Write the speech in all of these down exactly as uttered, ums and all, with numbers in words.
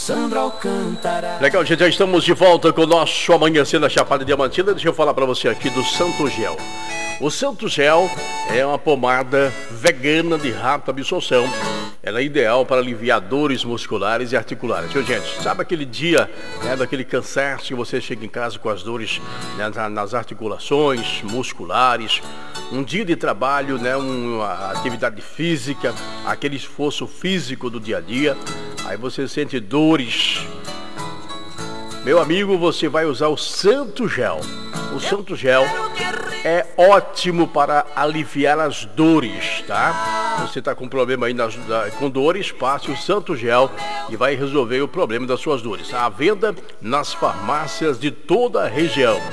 Sandra Alcântara. Legal, gente, já estamos de volta com o nosso Amanhecer da Chapada Diamantina. Deixa eu falar para você aqui do Santo Gel. O Santo Gel é uma pomada vegana de rápida absorção. Ela é ideal para aliviar dores musculares e articulares. Viu, gente? Sabe aquele dia, né, daquele cansaço que você chega em casa com as dores, né, nas articulações musculares? Um dia de trabalho, né, uma atividade física, aquele esforço físico do dia a dia. Aí você sente dores. Meu amigo, você vai usar o Santo Gel. O Santo Gel é ótimo para aliviar as dores, tá? Você está com problema aí nas, com dores, passe o Santo Gel e vai resolver o problema das suas dores. À venda nas farmácias de toda a região.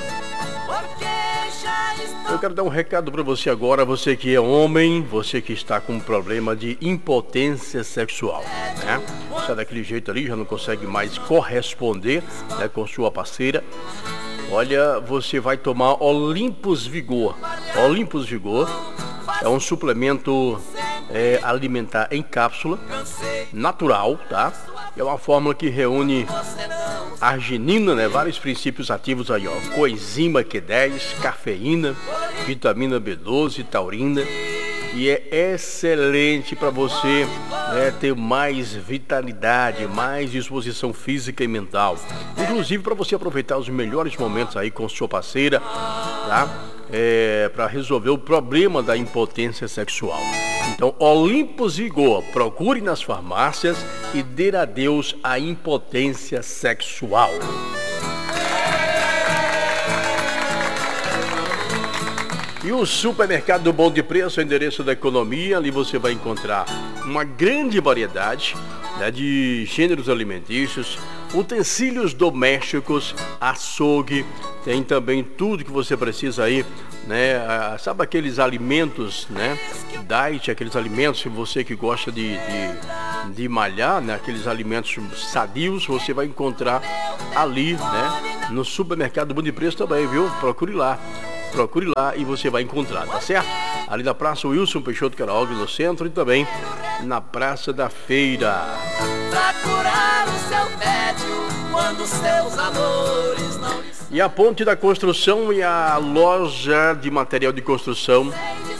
Eu quero dar um recado para você agora, você que é homem, você que está com um problema de impotência sexual, né? Está daquele jeito ali, já não consegue mais corresponder, né, com sua parceira. Olha, você vai tomar Olympus Vigor. Olympus Vigor é um suplemento é, alimentar em cápsula, natural, tá? É uma fórmula que reúne arginina, né? Vários princípios ativos aí, ó. Coenzima Q dez, cafeína, vitamina B doze, taurina. E é excelente para você, né, ter mais vitalidade, mais disposição física e mental. Inclusive para você aproveitar os melhores momentos aí com sua parceira, tá? É, para resolver o problema da impotência sexual. Então, Olympus Vigor, procure nas farmácias e dê adeus à impotência sexual. E o supermercado do Bom de Preço, o endereço da economia, ali você vai encontrar uma grande variedade, né, de gêneros alimentícios, utensílios domésticos, açougue, tem também tudo que você precisa aí, né? Sabe aqueles alimentos, né? Diet, aqueles alimentos, se você que gosta de, de, de malhar, né? Aqueles alimentos sadios, você vai encontrar ali, né? No supermercado do Bom de Preço também, viu? Procure lá. Procure lá e você vai encontrar, tá certo? Ali na Praça Wilson Peixoto Queiroga, no centro, e também na Praça da Feira. Pra curar o seu tédio quando seus amores não... E a Ponte da Construção e a loja de material de construção,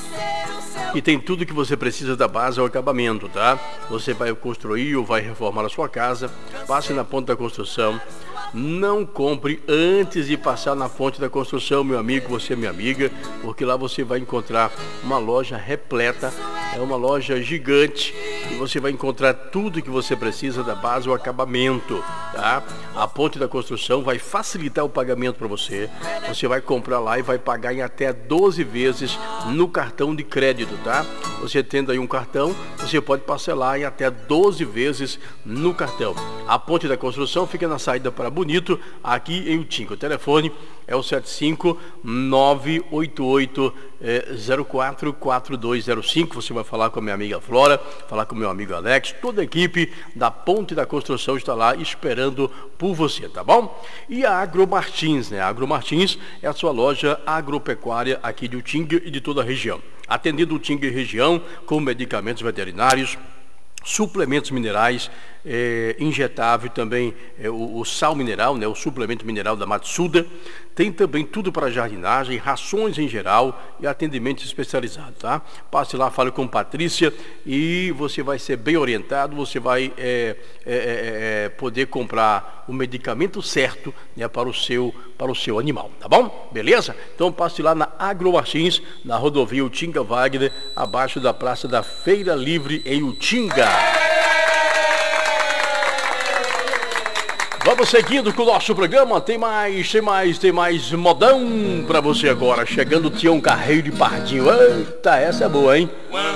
que tem tudo que você precisa da base ao acabamento, tá? Você vai construir ou vai reformar a sua casa, passe na Ponte da Construção. Não compre antes de passar na Ponte da Construção, meu amigo, você minha amiga, porque lá você vai encontrar uma loja repleta, é uma loja gigante e você vai encontrar tudo que você precisa da base ao acabamento, tá? A Ponte da Construção vai facilitar o pagamento para você. Você vai comprar lá e vai pagar em até doze vezes no cartão de crédito, tá? Você tendo aí um cartão, você pode parcelar em até doze vezes no cartão. A Ponte da Construção fica na saída para Bonito, aqui em Utinga. O telefone é o sete cinco nove oito oito zero quatro quatro dois zero cinco. Você vai falar com a minha amiga Flora, falar com o meu amigo Alex. Toda a equipe da Ponte da Construção está lá esperando por você, tá bom? E a Agromartins, né? A Agromartins é a sua loja agropecuária aqui de Utinga e de toda a região. Atendendo Utinga e região com medicamentos veterinários, suplementos minerais, é, injetável também, é, o, o sal mineral, né, o suplemento mineral da Matsuda. Tem também tudo para jardinagem, rações em geral e atendimento especializado, tá? Passe lá, fale com Patrícia e você vai ser bem orientado, você vai é, é, é, poder comprar o medicamento certo, né, para o seu, para o seu animal, tá bom? Beleza? Então passe lá na Agromartins, na rodovia Utinga Wagner, abaixo da Praça da Feira Livre em Utinga. Vamos seguindo com o nosso programa, tem mais, tem mais, tem mais modão pra você agora, chegando o Tião Carreiro e Pardinho. Eita, essa é boa, hein?